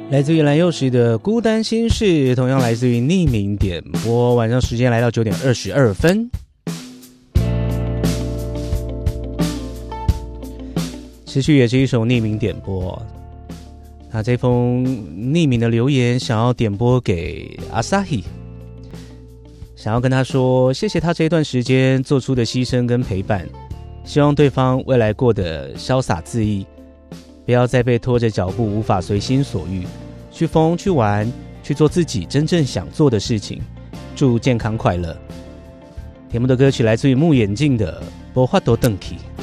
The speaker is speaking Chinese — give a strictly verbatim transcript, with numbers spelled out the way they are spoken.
来自于蓝又时的孤单心事，同样来自于匿名点播。晚上时间来到九点二十二分，持续也是一首匿名点播。那这封匿名的留言想要点播给阿萨希，想要跟他说谢谢他这一段时间做出的牺牲跟陪伴，希望对方未来过得潇洒恣意，不要再被拖着脚步无法随心所欲，去疯去玩，去做自己真正想做的事情，祝健康快乐。节目的歌曲来自于木眼镜的《无法度回去》。